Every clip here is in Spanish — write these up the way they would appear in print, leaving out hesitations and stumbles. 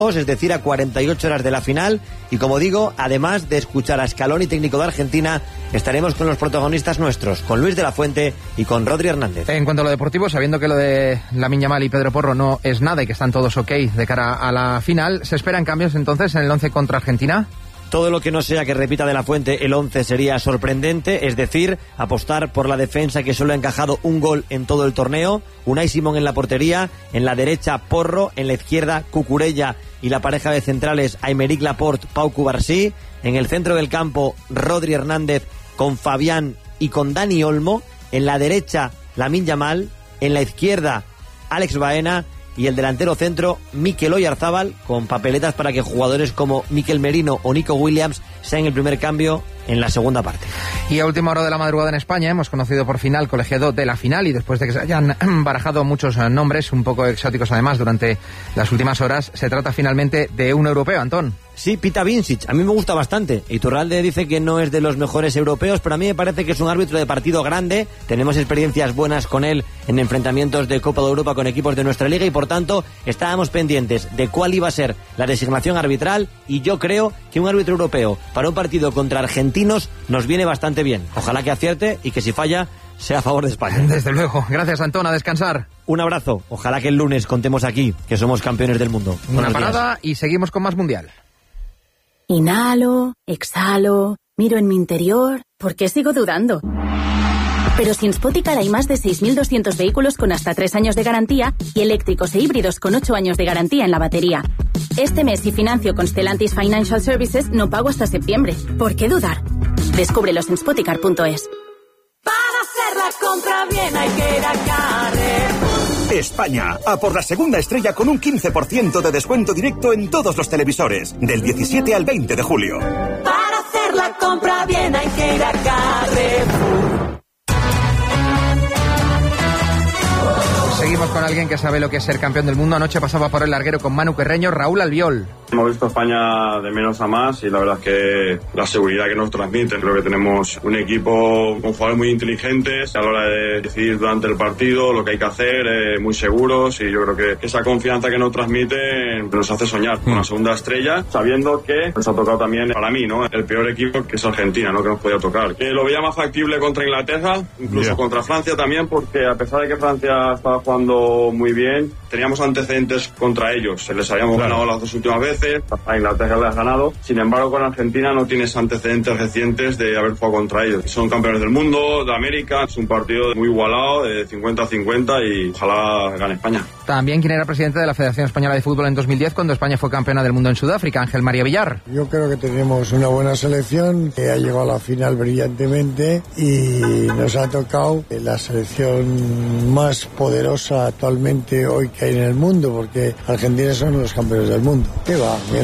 es decir, a 48 horas de la final. Y como digo, además de escuchar a Scaloni, técnico de Argentina, estaremos con los protagonistas nuestros, con Luis de la Fuente y con Rodri Hernández. En cuanto a lo deportivo, sabiendo que lo de Lamine Yamal y Pedro Porro no es nada y que están todos ok de cara a la final, ¿se esperan cambios entonces en el 11 contra Argentina? Todo lo que no sea que repita de la Fuente el 11 sería sorprendente, es decir, apostar por la defensa que solo ha encajado un gol en todo el torneo. Unai Simón en la portería, en la derecha Porro, en la izquierda Cucurella y la pareja de centrales Aymeric Laporte, Pau Cubarsí. En el centro del campo Rodri Hernández con Fabián y con Dani Olmo. En la derecha Lamine Yamal, en la izquierda Alex Baena. Y el delantero centro, Mikel Oyarzabal, con papeletas para que jugadores como Mikel Merino o Nico Williams sean el primer cambio en la segunda parte. Y a última hora de la madrugada en España hemos conocido por fin al colegiado de la final, y después de que se hayan barajado muchos nombres, un poco exóticos además, durante las últimas horas, se trata finalmente de un europeo, Antón. Sí, Pita Vincic, a mí me gusta bastante. Iturralde dice que no es de los mejores europeos, pero a mí me parece que es un árbitro de partido grande. Tenemos experiencias buenas con él en enfrentamientos de Copa de Europa con equipos de nuestra liga y por tanto estábamos pendientes de cuál iba a ser la designación arbitral, y yo creo que un árbitro europeo para un partido contra argentinos nos viene bastante bien. Ojalá que acierte y que si falla sea a favor de España. Desde luego. Gracias, Antón. A descansar. Un abrazo. Ojalá que el lunes contemos aquí que somos campeones del mundo. Una parada y seguimos con más Mundial. Inhalo, exhalo, miro en mi interior. ¿Por qué sigo dudando? Pero si en Spoticar hay más de 6.200 vehículos con hasta 3 años de garantía y eléctricos e híbridos con 8 años de garantía en la batería. Este mes, si financio con Stellantis Financial Services, no pago hasta septiembre. ¿Por qué dudar? Descúbrelos en Spoticar.es. Para hacer la compra bien hay que ir a Carrefour. España, a por la segunda estrella con un 15% de descuento directo en todos los televisores, del 17 al 20 de julio. Para hacer la compra bien hay que ir a Carrefour. Seguimos con alguien que sabe lo que es ser campeón del mundo. Anoche pasaba por el larguero con Manu Carreño, Raúl Albiol. Hemos visto a España de menos a más y la verdad es que la seguridad que nos transmite, creo que tenemos un equipo con jugadores muy inteligentes a la hora de decidir durante el partido lo que hay que hacer, muy seguros, y yo creo que esa confianza que nos transmite nos hace soñar con la segunda estrella, sabiendo que nos ha tocado también, para mí, ¿no?, el peor equipo, que es Argentina, ¿no?, que nos podía tocar. Que lo veía más factible contra Inglaterra, incluso contra Francia también, porque a pesar de que Francia estaba jugando muy bien, teníamos antecedentes contra ellos. Les habíamos ganado las dos últimas veces, a Inglaterra les has ganado. Sin embargo, con Argentina no tienes antecedentes recientes de haber jugado contra ellos. Son campeones del mundo, de América. Es un partido muy igualado, de 50-50, y ojalá gane España. También quien era presidente de la Federación Española de Fútbol en 2010, cuando España fue campeona del mundo en Sudáfrica, Ángel María Villar. Yo creo que tenemos una buena selección que ha llegado a la final brillantemente y nos ha tocado la selección más poderosa actualmente hoy que hay en el mundo, porque Argentina son los campeones del mundo. ¿Qué va? Que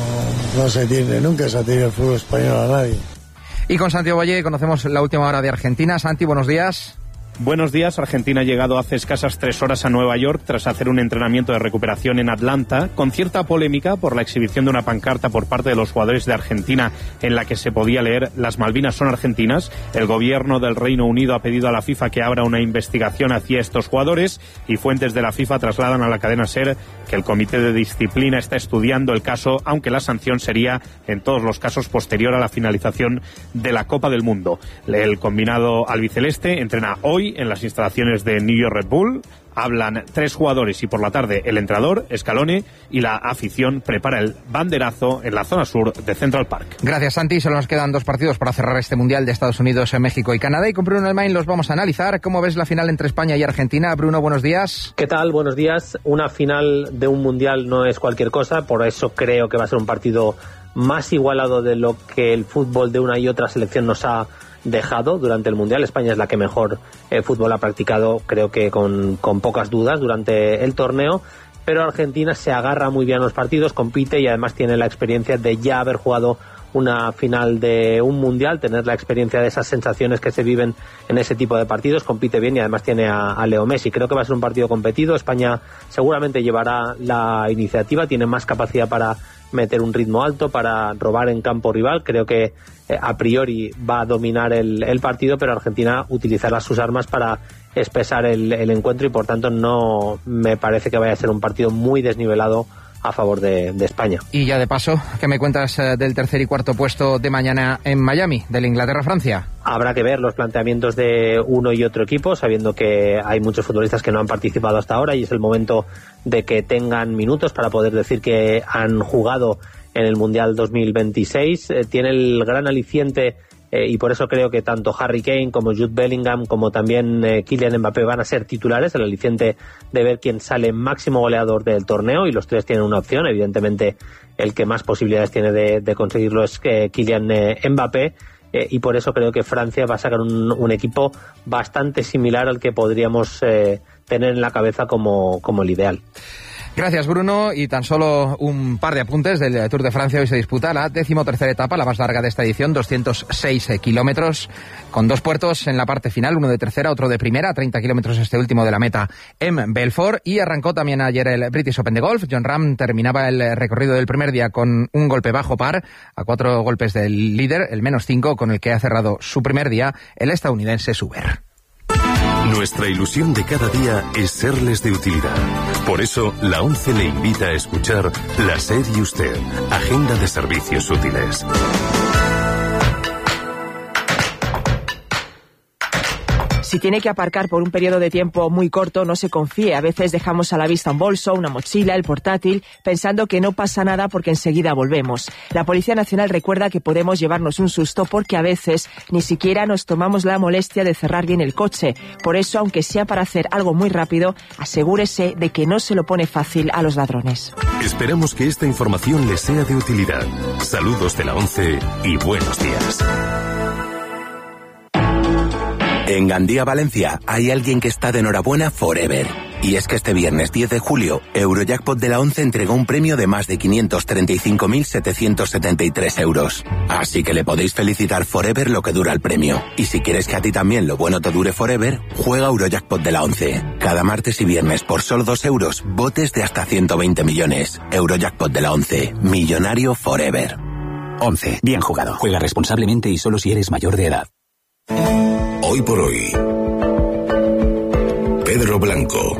no se tiene, nunca se ha tenido el fútbol español a nadie. Y con Santiago Valle conocemos la última hora de Argentina. Santi, buenos días. Buenos días. Argentina ha llegado hace escasas 3 horas a Nueva York tras hacer un entrenamiento de recuperación en Atlanta, con cierta polémica por la exhibición de una pancarta por parte de los jugadores de Argentina en la que se podía leer "Las Malvinas son argentinas". El gobierno del Reino Unido ha pedido a la FIFA que abra una investigación hacia estos jugadores, y fuentes de la FIFA trasladan a la cadena SER que el Comité de Disciplina está estudiando el caso, aunque la sanción sería en todos los casos posterior a la finalización de la Copa del Mundo. El combinado albiceleste entrena hoy en las instalaciones de New York Red Bull. Hablan 3 jugadores y por la tarde el entrenador, Scaloni, y la afición prepara el banderazo en la zona sur de Central Park. Gracias, Santi. Solo nos quedan 2 partidos para cerrar este Mundial de Estados Unidos, México y Canadá, y con Bruno Elmain los vamos a analizar. ¿Cómo ves la final entre España y Argentina? Bruno, buenos días. ¿Qué tal? Buenos días. Una final de un Mundial no es cualquier cosa, por eso creo que va a ser un partido más igualado de lo que el fútbol de una y otra selección nos ha dejado durante el Mundial. España es la que mejor fútbol ha practicado, creo que con pocas dudas, durante el torneo, pero Argentina se agarra muy bien a los partidos, compite y además tiene la experiencia de ya haber jugado una final de un Mundial, tener la experiencia de esas sensaciones que se viven en ese tipo de partidos, compite bien y además tiene a Leo Messi. Creo que va a ser un partido competido. España seguramente llevará la iniciativa, tiene más capacidad para meter un ritmo alto, para robar en campo rival. Creo que a priori va a dominar el partido, pero Argentina utilizará sus armas para espesar el encuentro, y por tanto no me parece que vaya a ser un partido muy desnivelado a favor de España. Y ya de paso, ¿qué me cuentas del tercer y cuarto puesto de mañana en Miami, del Inglaterra-Francia? Habrá que ver los planteamientos de uno y otro equipo, sabiendo que hay muchos futbolistas que no han participado hasta ahora y es el momento de que tengan minutos para poder decir que han jugado en el Mundial 2026. Tiene el gran aliciente y por eso creo que tanto Harry Kane como Jude Bellingham como también Kylian Mbappé van a ser titulares, el aliciente de ver quién sale máximo goleador del torneo, y los tres tienen una opción. Evidentemente el que más posibilidades tiene de conseguirlo es Kylian Mbappé, y por eso creo que Francia va a sacar un equipo bastante similar al que podríamos tener en la cabeza como el ideal. Gracias, Bruno. Y tan solo un par de apuntes del Tour de Francia. Hoy se disputa la 13ª etapa, la más larga de esta edición, 206 kilómetros, con dos puertos en la parte final, uno de tercera, otro de primera, 30 kilómetros este último de la meta en Belfort. Y arrancó también ayer el British Open de golf. Jon Rahm terminaba el recorrido del primer día con un golpe bajo par, a 4 golpes del líder, el -5, con el que ha cerrado su primer día el estadounidense Suber. Nuestra ilusión de cada día es serles de utilidad. Por eso, la ONCE le invita a escuchar La SER y Usted, Agenda de Servicios Útiles. Si tiene que aparcar por un periodo de tiempo muy corto, no se confíe. A veces dejamos a la vista un bolso, una mochila, el portátil, pensando que no pasa nada porque enseguida volvemos. La Policía Nacional recuerda que podemos llevarnos un susto porque a veces ni siquiera nos tomamos la molestia de cerrar bien el coche. Por eso, aunque sea para hacer algo muy rápido, asegúrese de que no se lo pone fácil a los ladrones. Esperamos que esta información les sea de utilidad. Saludos de la ONCE y buenos días. En Gandía, Valencia, hay alguien que está de enhorabuena forever. Y es que este viernes 10 de julio, Eurojackpot de la ONCE entregó un premio de más de 535.773 euros. Así que le podéis felicitar forever lo que dura el premio. Y si quieres que a ti también lo bueno te dure forever, juega Eurojackpot de la ONCE. Cada martes y viernes por solo 2 euros, botes de hasta 120 millones. Eurojackpot de la ONCE, millonario forever. 11. Bien jugado. Juega responsablemente y solo si eres mayor de edad. Hoy por hoy, Pedro Blanco.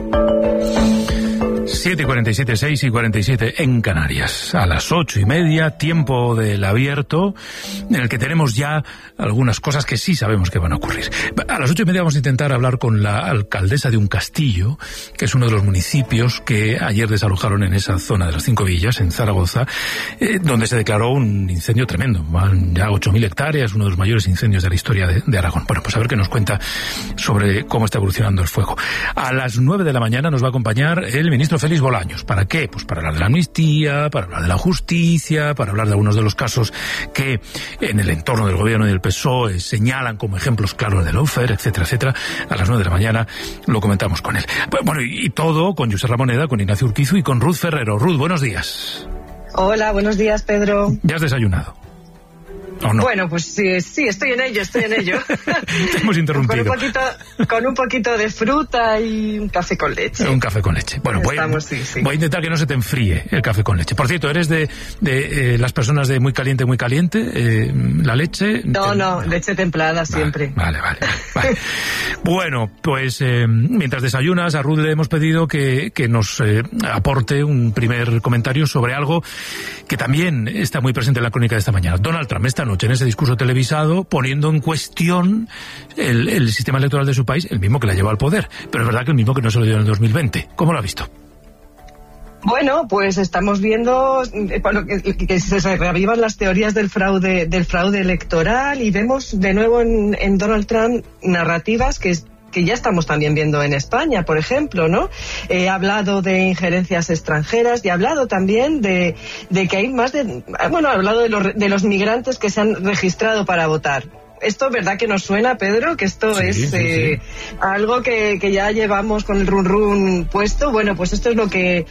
7:47, 6:47 en Canarias. A las 8:30, tiempo del abierto, en el que tenemos ya algunas cosas que sí sabemos que van a ocurrir. A las 8:30 vamos a intentar hablar con la alcaldesa de un castillo, que es uno de los municipios que ayer desalojaron en esa zona de las 5 villas, en Zaragoza, donde se declaró un incendio tremendo. Van ya 8.000 hectáreas, uno de los mayores incendios de la historia de Aragón. Bueno, pues a ver qué nos cuenta sobre cómo está evolucionando el fuego. A las 9 de la mañana nos va a acompañar el ministro Félix Bolaños. ¿Para qué? Pues para hablar de la amnistía, para hablar de la justicia, para hablar de algunos de los casos que en el entorno del gobierno y del PSOE señalan como ejemplos claros de lawfare, etcétera, etcétera. A las 9 de la mañana lo comentamos con él. Bueno, y todo con Josep Ramoneda, con Ignacio Urquizu y con Ruth Ferrero. Ruth, buenos días. Hola, buenos días, Pedro. ¿Ya has desayunado? ¿O no? Bueno, pues sí, estoy en ello. Te hemos interrumpido. Con un poquito de fruta y un café con leche. Un café con leche. Bueno, voy a intentar que no se te enfríe el café con leche. Por cierto, ¿eres de las personas de muy caliente, la leche? No, leche templada siempre. Vale. Bueno, pues mientras desayunas, a Ruth le hemos pedido que nos aporte un primer comentario sobre algo que también está muy presente en la crónica de esta mañana. Donald Trump esta noche en ese discurso televisado poniendo en cuestión el sistema electoral de su país, el mismo que la llevó al poder, pero es verdad que el mismo que no se lo dio en el 2020. ¿Cómo lo ha visto? Bueno, pues estamos viendo que se reavivan las teorías del fraude electoral y vemos de nuevo en Donald Trump narrativas que ya estamos también viendo en España, por ejemplo, ¿no? Ha hablado de injerencias extranjeras y ha hablado también de que hay más ha hablado de los migrantes que se han registrado para votar. Esto, ¿verdad que nos suena, Pedro? Que esto sí. Algo que ya llevamos con el run puesto. Bueno, pues esto es lo que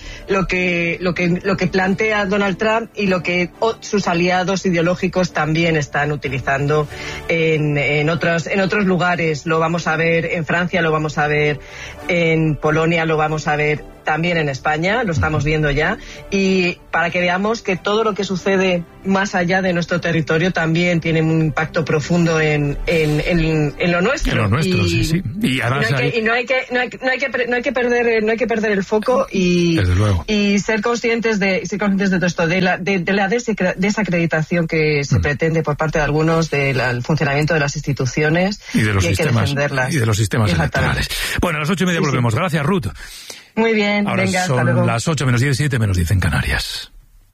plantea Donald Trump y lo que sus aliados ideológicos también están utilizando en otros lugares. Lo vamos a ver en Francia, lo vamos a ver en Polonia, lo vamos a ver también en España, lo estamos viendo ya, y para que veamos que todo lo que sucede más allá de nuestro territorio también tiene un impacto profundo en lo nuestro. En lo nuestro, sí. Y no hay que perder el foco y ser conscientes de todo esto, de la desacreditación que se pretende por parte de algunos del funcionamiento de las instituciones y de los hay sistemas, que defenderlas. Y de los sistemas electorales. Bueno, a las 8:30 volvemos. Gracias, Ruth. Muy bien, ahora venga, hasta son luego. las 8 menos 10, 7 menos 10 en Canarias.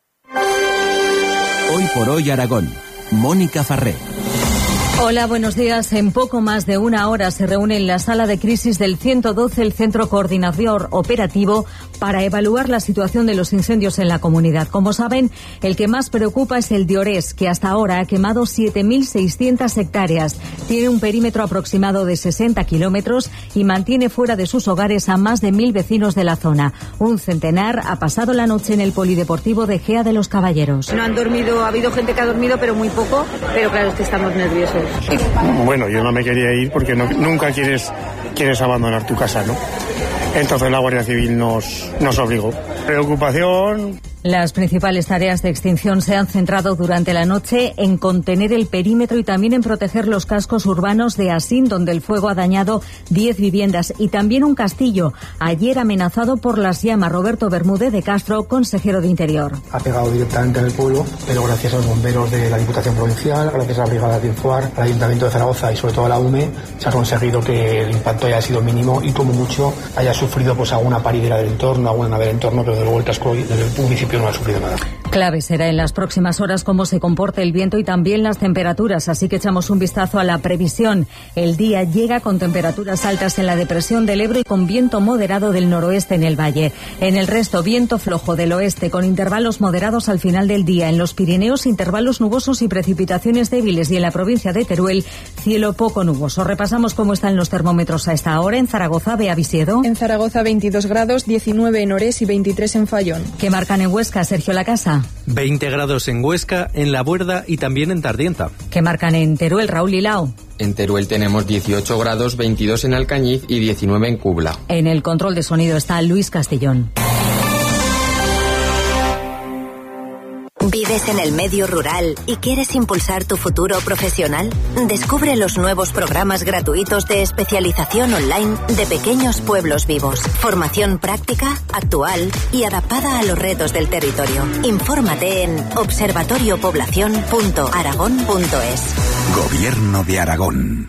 Hoy por hoy Aragón. Mónica Farré. Hola, buenos días. En poco más de una hora se reúne en la sala de crisis del 112 el Centro Coordinador Operativo para evaluar la situación de los incendios en la comunidad. Como saben, el que más preocupa es el de Orés, que hasta ahora ha quemado 7.600 hectáreas. Tiene un perímetro aproximado de 60 kilómetros y mantiene fuera de sus hogares a más de 1.000 vecinos de la zona. Un centenar ha pasado la noche en el Polideportivo de Gea de los Caballeros. No han dormido, ha habido gente que ha dormido, pero muy poco, pero claro, es que estamos nerviosos. Bueno, yo no me quería ir porque nunca quieres abandonar tu casa, ¿no? Entonces la Guardia Civil nos obligó. Preocupación. Las principales tareas de extinción se han centrado durante la noche en contener el perímetro y también en proteger los cascos urbanos de Asín, donde el fuego ha dañado 10 viviendas y también un castillo, ayer amenazado por las llamas. Roberto Bermúdez de Castro, consejero de Interior. Ha pegado directamente en el pueblo, pero gracias a los bomberos de la Diputación Provincial, gracias a la Brigada de Infoar, al Ayuntamiento de Zaragoza y sobre todo a la UME, se ha conseguido que el impacto haya sido mínimo y como mucho haya sufrido pues alguna paridera del entorno, alguna nave del entorno, pero de luego el casco del municipio no ha sufrido nada. Clave será en las próximas horas cómo se comporte el viento y también las temperaturas, así que echamos un vistazo a la previsión. El día llega con temperaturas altas en la depresión del Ebro y con viento moderado del noroeste en el valle. En el resto, viento flojo del oeste con intervalos moderados al final del día. En los Pirineos, intervalos nubosos y precipitaciones débiles, y en la provincia de Teruel, cielo poco nuboso. Repasamos cómo están los termómetros a esta hora. En Zaragoza, Bea Visiedo. En Zaragoza 22 grados, 19 en Orés y 23 en Fallón. ¿Qué marcan en Huesca, Sergio Lacasa? 20 grados en Huesca, en La Buerda y también en Tardienta. ¿Qué marcan en Teruel, Raúl Lilao? En Teruel tenemos 18 grados, 22 en Alcañiz y 19 en Cubla. En el control de sonido está Luis Castellón. ¿Vives en el medio rural y quieres impulsar tu futuro profesional? Descubre los nuevos programas gratuitos de especialización online de Pequeños Pueblos Vivos. Formación práctica, actual y adaptada a los retos del territorio. Infórmate en observatoriopoblacion.aragón.es. Gobierno de Aragón.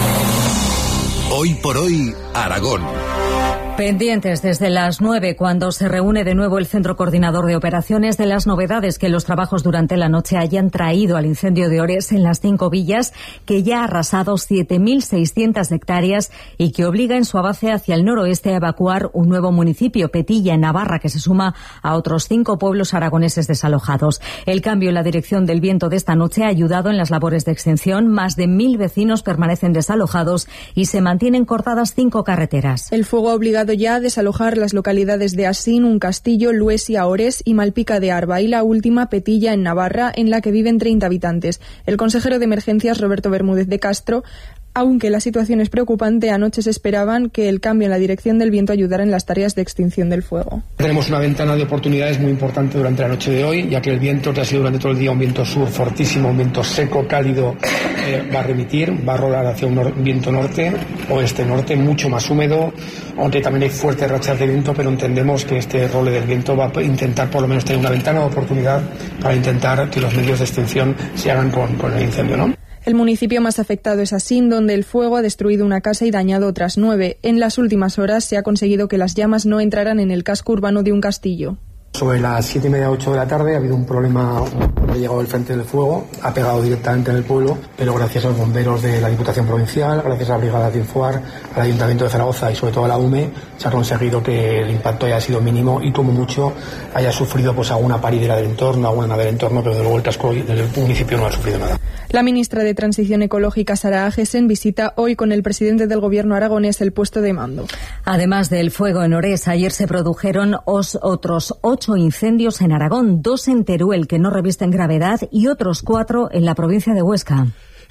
Hoy por hoy, Aragón. Pendientes desde las 9, cuando se reúne de nuevo el Centro Coordinador de Operaciones, de las novedades que los trabajos durante la noche hayan traído al incendio de Orés en las 5 villas, que ya ha arrasado 7.600 hectáreas y que obliga en su avance hacia el noroeste a evacuar un nuevo municipio, Petilla, en Navarra, que se suma a otros 5 pueblos aragoneses desalojados. El cambio en la dirección del viento de esta noche ha ayudado en las labores de extinción. Más de 1.000 vecinos permanecen desalojados y se mantienen cortadas 5 carreteras. El fuego ha obligado ya a desalojar las localidades de Asín, Un Castillo, Luesia, Orés y Malpica de Arba, y la última, Petilla, en Navarra, en la que viven 30 habitantes. El consejero de Emergencias, Roberto Bermúdez de Castro, aunque la situación es preocupante, anoche se esperaban que el cambio en la dirección del viento ayudara en las tareas de extinción del fuego. Tenemos una ventana de oportunidades muy importante durante la noche de hoy, ya que el viento, que ha sido durante todo el día un viento sur fortísimo, un viento seco, cálido, va a remitir, va a rolar hacia un viento norte, oeste-norte, mucho más húmedo, aunque también hay fuertes rachas de viento, pero entendemos que este role del viento va a intentar por lo menos tener una ventana de oportunidad para intentar que los medios de extinción se hagan con el incendio, ¿no? El municipio más afectado es Asín, donde el fuego ha destruido una casa y dañado otras 9. En las últimas horas se ha conseguido que las llamas no entraran en el casco urbano de Un Castillo. Sobre las 7:30, 8 de la tarde ha habido un problema, ha llegado el frente del fuego, ha pegado directamente en el pueblo, pero gracias a los bomberos de la Diputación Provincial, gracias a la Brigada de Infoar, al Ayuntamiento de Zaragoza y sobre todo a la UME, se ha conseguido que el impacto haya sido mínimo y como mucho haya sufrido pues alguna paridera del entorno, alguna nave del entorno, pero de luego el casco del municipio no ha sufrido nada. La ministra de Transición Ecológica, Sara Agesen, visita hoy con el presidente del Gobierno aragonés el puesto de mando. Además del fuego en Orés, ayer se produjeron otros 8 incendios en Aragón, 2 en Teruel, que no revisten gravedad, y otros 4 en la provincia de Huesca.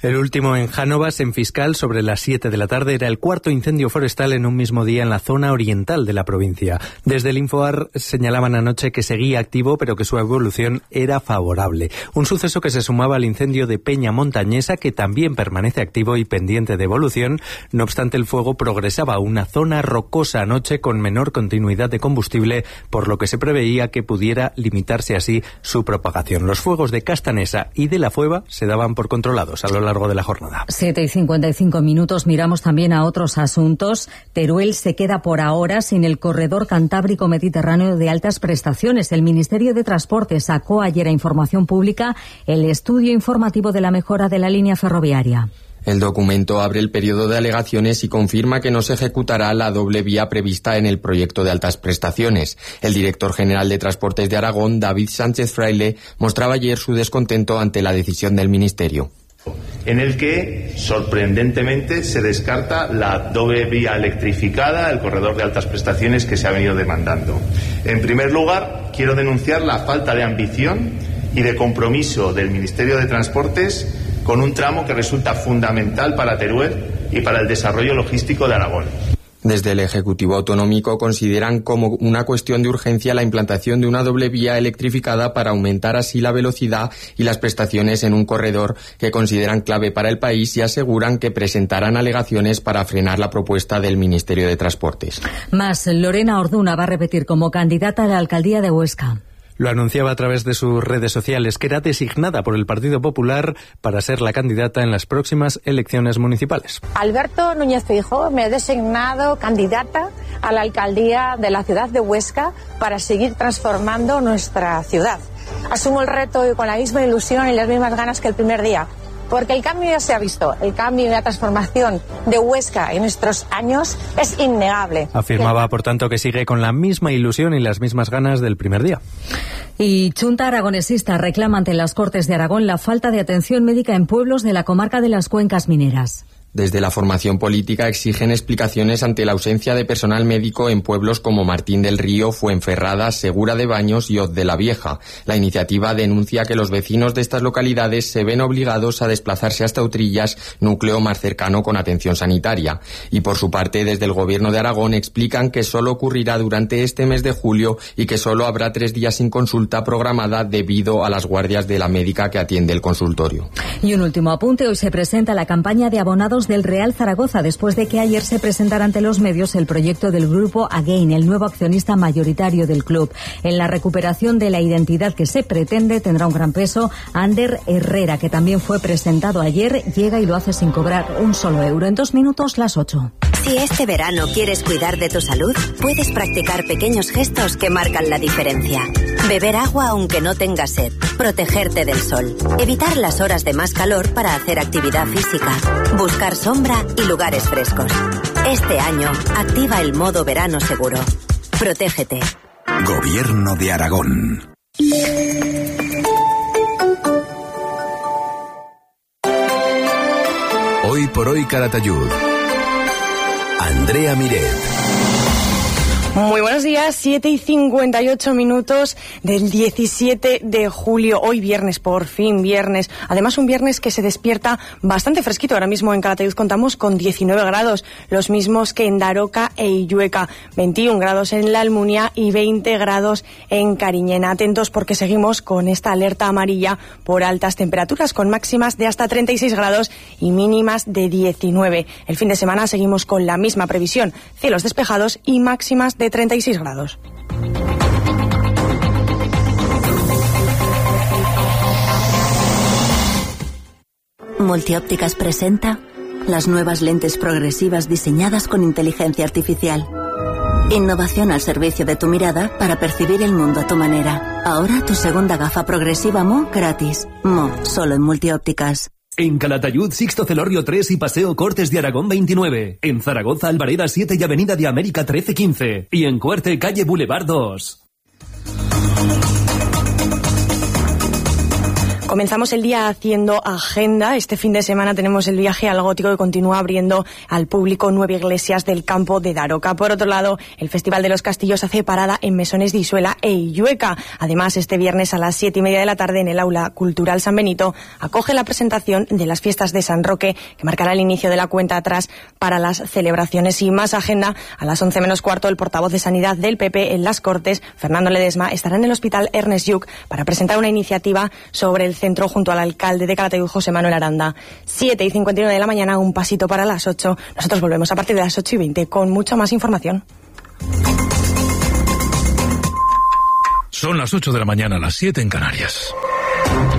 El último en Jánovas, en Fiscal, sobre las 7 de la tarde, era el cuarto incendio forestal en un mismo día en la zona oriental de la provincia. Desde el Infoar señalaban anoche que seguía activo, pero que su evolución era favorable. Un suceso que se sumaba al incendio de Peña Montañesa, que también permanece activo y pendiente de evolución. No obstante, el fuego progresaba a una zona rocosa anoche con menor continuidad de combustible, por lo que se preveía que pudiera limitarse así su propagación. Los fuegos de Castanesa y de La Fueva se daban por controlados a lo largo de la jornada. 7:55. Miramos también a otros asuntos. Teruel se queda por ahora sin el corredor cantábrico mediterráneo de altas prestaciones. El Ministerio de Transporte sacó ayer a información pública el estudio informativo de la mejora de la línea ferroviaria. El documento abre el periodo de alegaciones y confirma que no se ejecutará la doble vía prevista en el proyecto de altas prestaciones. El director general de Transportes de Aragón, David Sánchez Fraile, mostraba ayer su descontento ante la decisión del Ministerio. En el que, sorprendentemente, se descarta la doble vía electrificada, el corredor de altas prestaciones que se ha venido demandando. En primer lugar, quiero denunciar la falta de ambición y de compromiso del Ministerio de Transportes con un tramo que resulta fundamental para Teruel y para el desarrollo logístico de Aragón. Desde el Ejecutivo Autonómico consideran como una cuestión de urgencia la implantación de una doble vía electrificada para aumentar así la velocidad y las prestaciones en un corredor que consideran clave para el país y aseguran que presentarán alegaciones para frenar la propuesta del Ministerio de Transportes. Más, Lorena Orduna va a repetir como candidata a la alcaldía de Huesca. Lo anunciaba a través de sus redes sociales, que era designada por el Partido Popular para ser la candidata en las próximas elecciones municipales. Alberto Núñez Feijóo me ha designado candidata a la alcaldía de la ciudad de Huesca para seguir transformando nuestra ciudad. Asumo el reto con la misma ilusión y las mismas ganas que el primer día. Porque el cambio ya se ha visto, el cambio y la transformación de Huesca en estos años es innegable. Afirmaba, por tanto, que sigue con la misma ilusión y las mismas ganas del primer día. Y Junta Aragonesista reclama ante las Cortes de Aragón la falta de atención médica en pueblos de la comarca de las Cuencas Mineras. Desde la formación política exigen explicaciones ante la ausencia de personal médico en pueblos como Martín del Río, Fuenferrada, Segura de Baños y Hoz de la Vieja. La iniciativa denuncia que los vecinos de estas localidades se ven obligados a desplazarse hasta Utrillas, núcleo más cercano con atención sanitaria. Y por su parte, desde el Gobierno de Aragón explican que solo ocurrirá durante este mes de julio y que solo habrá 3 días sin consulta programada debido a las guardias de la médica que atiende el consultorio. Y un último apunte, hoy se presenta la campaña de abonados del Real Zaragoza, después de que ayer se presentara ante los medios el proyecto del grupo Again, el nuevo accionista mayoritario del club. En la recuperación de la identidad que se pretende tendrá un gran peso Ander Herrera, que también fue presentado ayer, llega y lo hace sin cobrar un solo euro. En 2 minutos, las 8. Si este verano quieres cuidar de tu salud, puedes practicar pequeños gestos que marcan la diferencia. Beber agua aunque no tengas sed, protegerte del sol, evitar las horas de más calor para hacer actividad física, buscar sombra y lugares frescos. Este año, activa el modo verano seguro. Protégete. Gobierno de Aragón. Hoy por hoy Calatayud. Andrea Miret. Muy buenos días, 7:58 del 17 de julio, hoy viernes, por fin viernes. Además, un viernes que se despierta bastante fresquito. Ahora mismo en Calatayud contamos con 19 grados, los mismos que en Daroca e Illueca, 21 grados en La Almunia y 20 grados en Cariñena. Atentos porque seguimos con esta alerta amarilla por altas temperaturas, con máximas de hasta 36 grados y mínimas de 19. El fin de semana seguimos con la misma previsión, cielos despejados y máximas de 36 grados. Multiópticas presenta las nuevas lentes progresivas diseñadas con inteligencia artificial. Innovación al servicio de tu mirada para percibir el mundo a tu manera. Ahora tu segunda gafa progresiva Mo gratis. Mo, solo en Multiópticas. En Calatayud, Sixto Celorrio 3 y Paseo Cortes de Aragón 29. En Zaragoza, Albareda 7 y Avenida de América 13-15. Y en Cuerte, calle Boulevard 2. Comenzamos el día haciendo agenda. Este fin de semana tenemos el viaje al Gótico que continúa abriendo al público 9 iglesias del campo de Daroca. Por otro lado, el Festival de los Castillos hace parada en Mesones de Isuela e Illueca. Además, este viernes a las 7:30 de la tarde en el Aula Cultural San Benito acoge la presentación de las fiestas de San Roque, que marcará el inicio de la cuenta atrás para las celebraciones. Y más agenda, a las 11 menos cuarto, el portavoz de Sanidad del PP en Las Cortes, Fernando Ledesma, estará en el Hospital Ernest Lluch para presentar una iniciativa sobre el centro junto al alcalde de Calatayud, José Manuel Aranda. 7:59 de la mañana, un pasito para las 8. Nosotros volvemos a partir de las 8:20 con mucha más información. Son las 8 de la mañana, las 7 en Canarias.